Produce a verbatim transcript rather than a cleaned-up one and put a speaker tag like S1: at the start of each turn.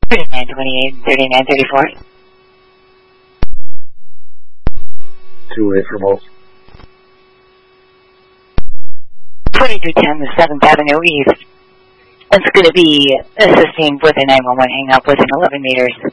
S1: thirty-nine twenty-eight, thirty-nine thirty-four.
S2: Two-way for both.
S1: twenty-two ten, the seventh Avenue East. It's going to be assisting with a nine one one hang up within eleven meters.